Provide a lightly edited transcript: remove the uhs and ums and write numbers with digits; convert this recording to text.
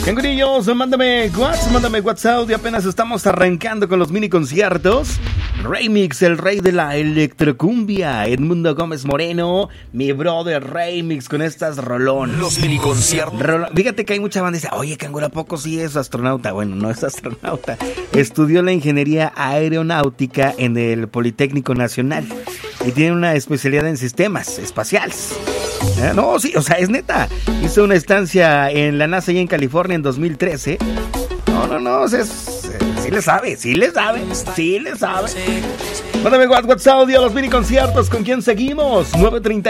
Cangurillos, mándame WhatsApp y apenas estamos arrancando con los mini conciertos. Remix, el rey de la electrocumbia, Edmundo Gómez Moreno, mi brother Remix con estas rolón. Los mini conciertos. Fíjate que hay mucha banda que dice, oye, Canguro, ¿a poco sí es astronauta? Bueno, no es astronauta. Estudió la ingeniería aeronáutica en el Politécnico Nacional y tiene una especialidad en sistemas espaciales. No, sí, o sea, es neta. Hizo una estancia en la NASA allá en California en 2013. No, o sea, sí le sabe. Mándame WhatsApp audio a los mini conciertos. ¿Con quién seguimos? 930